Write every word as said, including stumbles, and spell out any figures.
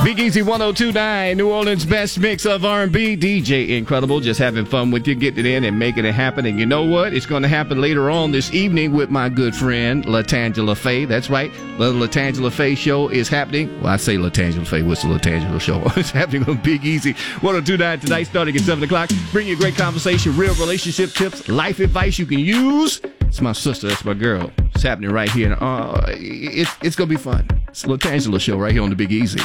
Big Easy one oh two point nine, New Orleans' best mix of R and B. D J Incredible, just having fun with you, getting it in and making it happen. And you know what? It's going to happen later on this evening with my good friend, LaTangela Faye. That's right. The LaTangela Faye show is happening. Well, I say LaTangela Faye. What's the LaTangela show? It's happening on Big Easy one oh two point nine tonight, starting at seven o'clock. Bring you great conversation, real relationship tips, life advice you can use. It's my sister. That's my girl. It's happening right here. Uh, it's it's going to be fun. It's the LaTangela show right here on the Big Easy.